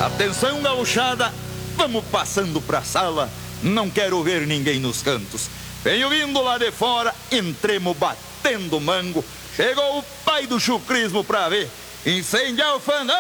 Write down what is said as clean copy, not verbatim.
Atenção, gauchada, vamos passando pra sala, não quero ver ninguém nos cantos. Venho vindo lá de fora, entremos batendo mango. Chegou o pai do chucrismo pra ver incendiar o fandango.